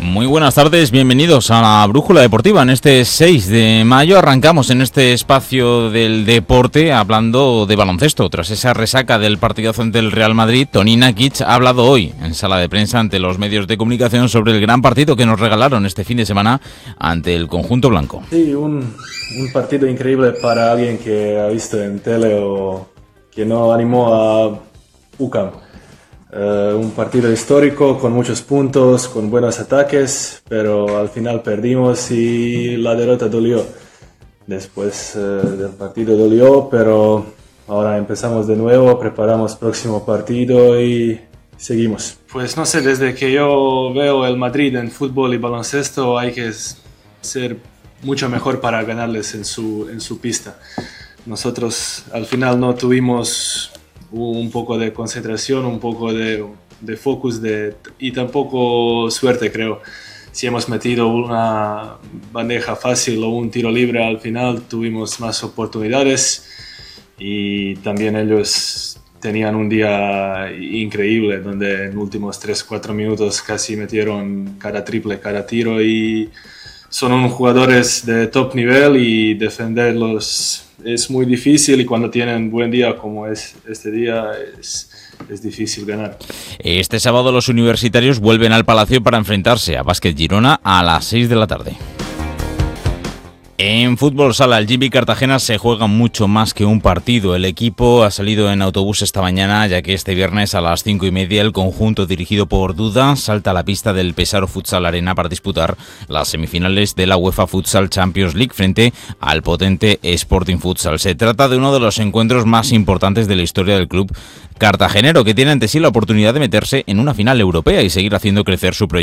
Muy buenas tardes, bienvenidos a la Brújula Deportiva. En este 6 de mayo arrancamos en este espacio del deporte hablando de baloncesto. Tras esa resaca del partidazo ante el Real Madrid, Toni Nakic ha hablado hoy en sala de prensa ante los medios de comunicación sobre el gran partido que nos regalaron este fin de semana ante el conjunto blanco. Sí, un partido increíble para alguien que ha visto en tele o que no animó a UCAM. Un partido histórico con muchos puntos, con buenos ataques, pero al final perdimos y la derrota dolió. Después del partido dolió, pero ahora empezamos de nuevo, preparamos próximo partido y seguimos. Pues no sé, desde que yo veo el Madrid en fútbol y baloncesto hay que ser mucho mejor para ganarles en su pista. Nosotros al final no tuvimos un poco de concentración, un poco de focus y tampoco suerte, creo. Si hemos metido una bandeja fácil o un tiro libre al final, tuvimos más oportunidades y también ellos tenían un día increíble donde en los últimos 3-4 minutos casi metieron cada triple, cada tiro y son unos jugadores de top nivel y defenderlos es muy difícil y cuando tienen buen día como es este día es difícil ganar. Este sábado los universitarios vuelven al Palacio para enfrentarse a Básquet Girona a las 6 de la tarde. En fútbol sala, el JB Cartagena se juega mucho más que un partido. El equipo ha salido en autobús esta mañana, ya que este viernes a las 5:30 el conjunto dirigido por Duda salta a la pista del Pesaro Futsal Arena para disputar las semifinales de la UEFA Futsal Champions League frente al potente Sporting Futsal. Se trata de uno de los encuentros más importantes de la historia del club cartagenero, que tiene ante sí la oportunidad de meterse en una final europea y seguir haciendo crecer su proyecto